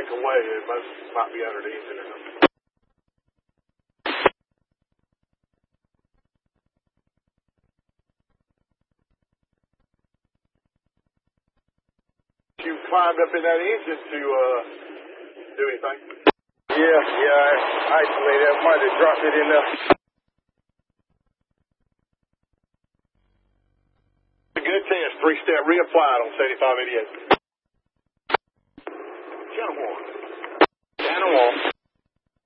break away. It might be under the engine or something. You climbed up in that engine to do anything? Yeah, I isolated. I might have dropped it in there. A good test. 3-step reapplied on 7588.